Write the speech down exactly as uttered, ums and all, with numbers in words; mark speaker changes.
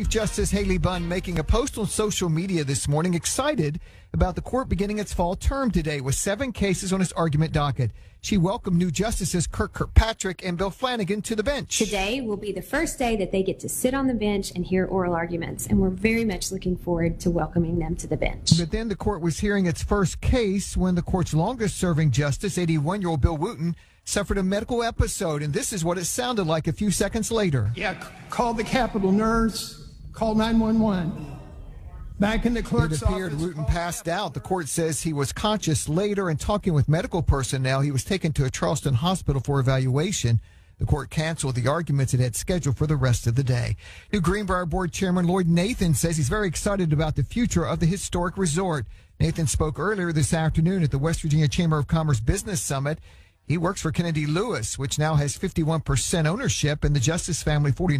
Speaker 1: Chief Justice Haley Bunn making a post on social media this morning, excited about the court beginning its fall term today with seven cases on its argument docket. She welcomed new justices Kirk Kirkpatrick and Bill Flanagan to the bench.
Speaker 2: Today will be the first day that they get to sit on the bench and hear oral arguments, and we're very much looking forward to welcoming them to the bench.
Speaker 1: But then the court was hearing its first case when the court's longest-serving justice, eighty-one-year-old Bill Wooten, suffered a medical episode, and this is what it sounded like a few seconds later.
Speaker 3: Yeah, call the Capitol nurse. Call nine one one. Back in the clerk's
Speaker 1: It appeared
Speaker 3: office.
Speaker 1: Wooten passed out. The court says he was conscious later, and talking with medical personnel, he was taken to a Charleston hospital for evaluation. The court canceled the arguments it had scheduled for the rest of the day. New Greenbrier Board Chairman Lloyd Nathan says he's very excited about the future of the historic resort. Nathan spoke earlier this afternoon at the West Virginia Chamber of Commerce Business Summit. He works for Kennedy Lewis, which now has fifty-one percent ownership, and the Justice family forty.